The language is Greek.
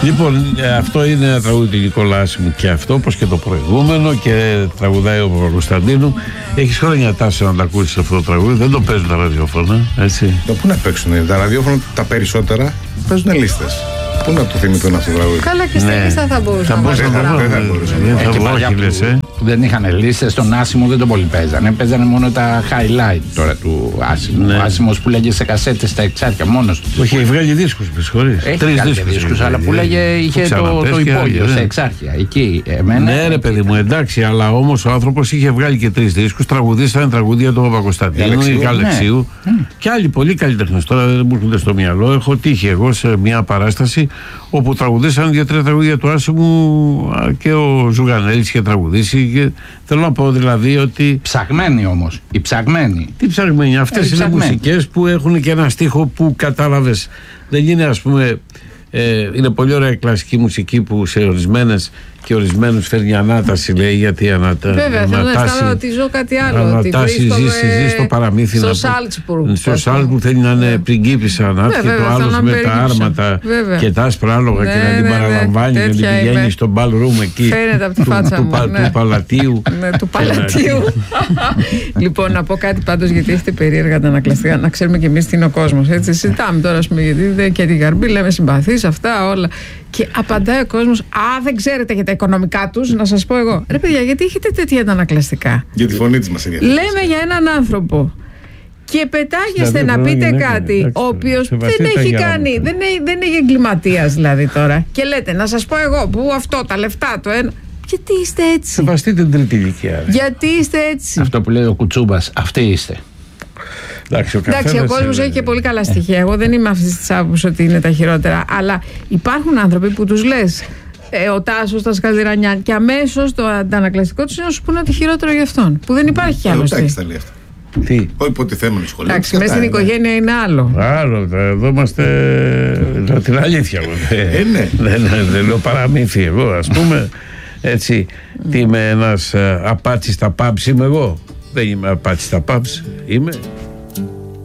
Λοιπόν, αυτό είναι ένα τραγούδι του Νικόλα Άσημου και αυτό, όπως και το προηγούμενο, και τραγουδάει ο Παπακοσταντίνου. Έχεις χρόνια τάση να τα ακούσεις αυτό το τραγούδι, δεν το παίζουν τα ραδιόφωνα, έτσι. Πού να παίξουν τα ραδιόφωνα, τα περισσότερα παίζουν λίστες. Πού να το θυμηθούν αυτό το τραγούδι. Καλά, και στη λίστα θα μπορούσαν να μπορούσε. Δεν είχαν λίστες, στον Άσημο δεν το πολύ παίζανε. Παίζανε μόνο τα highlight τώρα του Άσημου. Ο Άσημος που λέγε σε κασέτες στα Εξάρχεια μόνος του. Όχι, έχει βγάλει δίσκους, με συγχωρείς. Έχει δίσκους, αλλά που λέγε είχε το υπόγειο σε Εξάρχεια. Εκεί εμένα. Ναι, ρε παιδί μου, εντάξει, αλλά όμως ο άνθρωπος είχε βγάλει και 3 δίσκους. Τραγουδίσανε τραγουδία του Παπακοσταντίνου, η Αλεξίου και άλλοι πολλοί καλλιτέχνες. Τώρα δεν μου έρχονται στο μυαλό. Έχω τύχει εγώ σε μια παράσταση όπου τραγουδήσαν 2-3 τραγούδια του Άσημου και ο Ζουγανέλης είχε τραγουδήσει. Και θέλω να πω δηλαδή ότι. Ψαγμένοι όμως. Οι ψαγμένοι. Τι ψαγμένοι, αυτές είναι μουσικές που έχουν και ένα στίχο που κατάλαβες. Δεν είναι, ας πούμε. Είναι πολύ ωραία η κλασική μουσική που σε ορισμένες και ορισμένους φέρνει ανάταση, λέει, γιατί Βέβαια, θέλω να αισθάνομαι ότι ζω κάτι άλλο. Ανατάση, ζει στο παραμύθι. Στο Σάλτσμπουργκ. Στο Σάλτσμπουργκ θέλει να είναι πριγκίπισσα να έρθει, το άλλο με τα άρματα και τα άσπρα άλογα και να την παραλαμβάνει και να την πηγαίνει στο ballroom εκεί. Φαίνεται από τη φάτσα μου. Του Παλατίου. Του Παλατίου. Λοιπόν, να πω κάτι πάντως, γιατί έχετε περίεργα τα ανακλαστικά, να ξέρουμε κι εμείς τι είναι ο κόσμος. Έτσι, συζητάμε τώρα, ας πούμε, γιατί και τη Γαρμπή λέμε συμπαθείς, αυτά όλα. Και απαντάει ο κόσμος, δεν ξέρετε για τα οικονομικά τους, να σας πω εγώ. Ρε παιδιά, γιατί έχετε τέτοια αντανακλαστικά? Για τη φωνή της μας ενδιαφέρει. Λέμε για έναν άνθρωπο και πετάγεστε να πείτε κάτι, ο οποίος δεν έχει κάνει, δεν είναι εγκληματίας δηλαδή τώρα. Και λέτε, να σας πω εγώ, που αυτό, τα λεφτά, το ένα. Γιατί είστε έτσι? Σεβαστείτε την τρίτη ηλικία. Γιατί είστε έτσι? Αυτό που λέει ο Κουτσούμπας, αυτοί είστε. Εντάξει, ο κόσμος έχει και πολύ καλά στοιχεία. Εγώ δεν είμαι αυτή τη άποψη ότι είναι τα χειρότερα. Αλλά υπάρχουν άνθρωποι που τους λες ο Τάσος, τα Σκαλδιρανιάν, και αμέσως το αντανακλαστικό τους είναι να σου πούνε ότι χειρότερο για αυτόν. Που δεν υπάρχει κι άλλο. Εντάξει, τα λέει αυτά. Τι? Ο υποτιθέμενος σχολείο. Εντάξει, μέσα στην οικογένεια είναι άλλο. Άλλο, εδώ είμαστε την αλήθεια. Ναι. Δεν λέω παραμύθι εγώ, ας πούμε. Έτσι, τι είμαι ένας απάτσις στα pubs είμαι εγώ? Δεν είμαι απάτσις στα pubs, είμαι